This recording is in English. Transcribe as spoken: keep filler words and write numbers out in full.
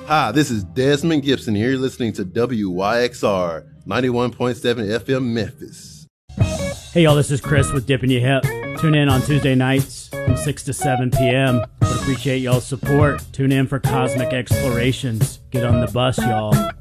Hi, this is Desmond Gibson here. You're listening to W Y X R ninety-one point seven F M Memphis. Hey y'all, this is Chris with Dippin' Ya Hip. Tune in on Tuesday nights from six to seven p.m. Would appreciate y'all's support. Tune in for Cosmic Explorations. Get on the bus, y'all.